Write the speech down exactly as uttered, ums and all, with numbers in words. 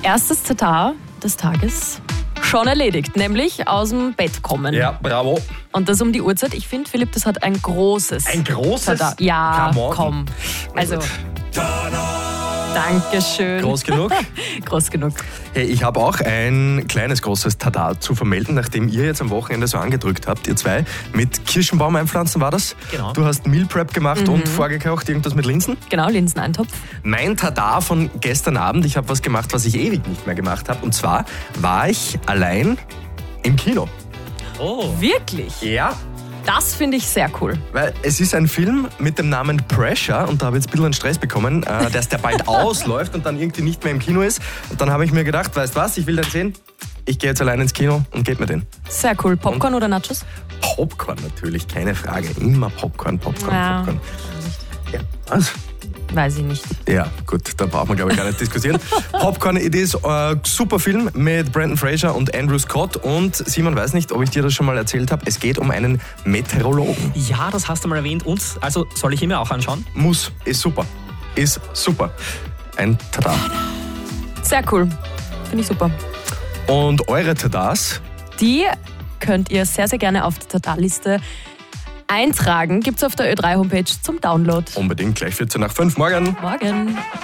Erstes Tatar des Tages schon erledigt, nämlich aus dem Bett kommen. Ja, bravo. Und das um die Uhrzeit. Ich finde, Philipp, das hat ein großes Ein großes? Tatar. Ja, Come on. komm. Also, Dankeschön. Groß genug? Groß genug. Hey, ich habe auch ein kleines, großes Tada zu vermelden, nachdem ihr jetzt am Wochenende so angedrückt habt, ihr zwei, mit Kirschenbaum einpflanzen, war das? Genau. Du hast Meal Prep gemacht Mhm. und vorgekocht, irgendwas mit Linsen? Genau, Linseneintopf. Mein Tada von gestern Abend, ich habe was gemacht, was ich ewig nicht mehr gemacht habe. Und zwar war ich allein im Kino. Oh. Wirklich? Ja. Das finde ich sehr cool. Weil es ist ein Film mit dem Namen Pressure und da habe ich jetzt ein bisschen einen Stress bekommen, äh, dass der bald ausläuft und dann irgendwie nicht mehr im Kino ist. Und dann habe ich mir gedacht, weißt was, ich will den sehen. Ich gehe jetzt allein ins Kino und gebe mir den. Sehr cool. Popcorn Und? oder Nachos? Popcorn natürlich, keine Frage. Immer Popcorn, Popcorn, Ja. Popcorn. Ja, was? Weiß ich nicht. Ja, gut, da braucht man, glaube ich, gar nicht diskutieren. Popcorn, it is, äh, super Film mit Brendan Fraser und Andrew Scott. Und Simon, weiß nicht, ob ich dir das schon mal erzählt habe, es geht um einen Meteorologen. Ja, das hast du mal erwähnt. Und also soll ich ihn mir auch anschauen? Muss, ist super. Ist super. Ein Tada. Sehr cool. Finde ich super. Und eure Tadas? Die könnt ihr sehr, sehr gerne auf die Tatar-Liste eintragen. Gibt es auf der Ö drei Homepage zum Download. Unbedingt gleich vierzehn nach fünf morgen. Morgen.